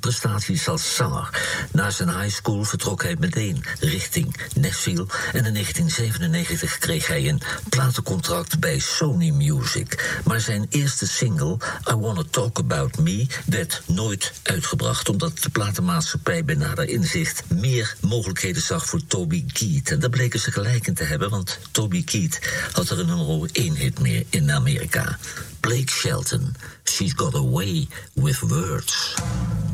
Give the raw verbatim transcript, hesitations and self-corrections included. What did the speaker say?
prestaties als zanger. Na zijn high school vertrok hij meteen richting Nashville en in negentien zevenennegentig kreeg hij een platencontract bij Sony Music. Maar zijn eerste single, I Wanna Talk About Me, werd nooit uitgebracht, omdat de platenmaatschappij bij nader inzicht meer mogelijkheden zag voor Toby Keith. En daar bleken ze gelijk in te hebben, want Toby Keith had er een nummer één hit meer in Amerika. Blake Shelton, She's Got a Way with Words.